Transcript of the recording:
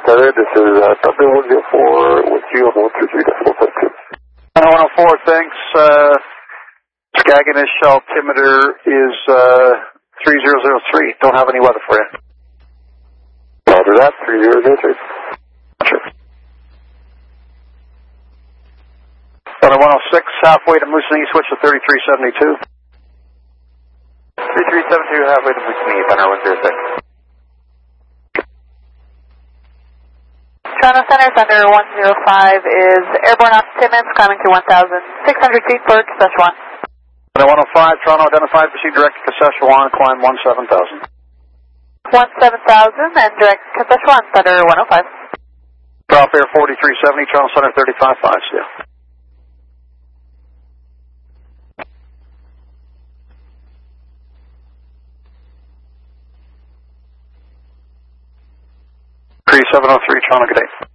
Feather, this is W104 with you on 133.4.2. 104, thanks. Skaginish altimeter is 3003. Don't have any weather for you. Roger that, 3003. Sure. 106, halfway to Moosonee, switch to 3372. 3372, halfway to Moosonee, Thunder 106. Toronto Center, Thunder 105 is airborne off Timmins, climbing to 1,600 feet for Saskatchewan. Thunder 105, Toronto identified, proceed direct to Saskatchewan, climb 17,000. 17,000 and direct to Saskatchewan, Thunder 105. Drop air 4370, Toronto Center 35.5, see ya. Cree 703, Toronto, good day.